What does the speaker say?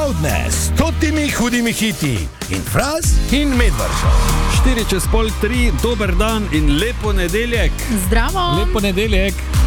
popoldne s totimi hudimi hiti in Fras in Medvržo. 4:03, dober dan in lepo nedeljek. Zdravo. Lepo nedeljek.